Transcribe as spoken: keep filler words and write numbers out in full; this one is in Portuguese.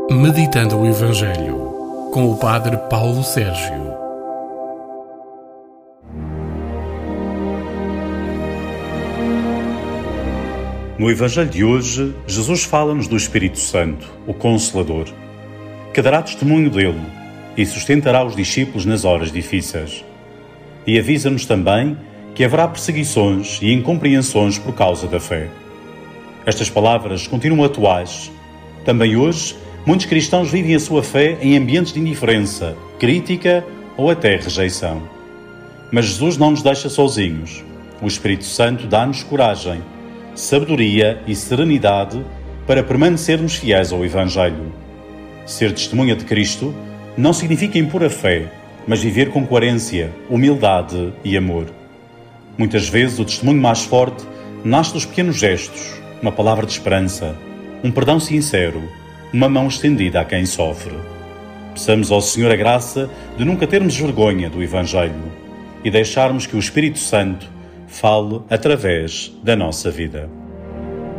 Meditando o Evangelho, com o Padre Paulo Sérgio. No Evangelho de hoje, Jesus fala-nos do Espírito Santo, o Consolador, que dará testemunho dele e sustentará os discípulos nas horas difíceis. E avisa-nos também que haverá perseguições e incompreensões por causa da fé. Estas palavras continuam atuais. Também hoje, muitos cristãos vivem a sua fé em ambientes de indiferença, crítica ou até rejeição. Mas Jesus não nos deixa sozinhos. O Espírito Santo dá-nos coragem, sabedoria e serenidade para permanecermos fiéis ao Evangelho. Ser testemunha de Cristo não significa impor a fé, mas viver com coerência, humildade e amor. Muitas vezes o testemunho mais forte nasce dos pequenos gestos, uma palavra de esperança, um perdão sincero, uma mão estendida a quem sofre. Peçamos ao Senhor a graça de nunca termos vergonha do Evangelho e deixarmos que o Espírito Santo fale através da nossa vida.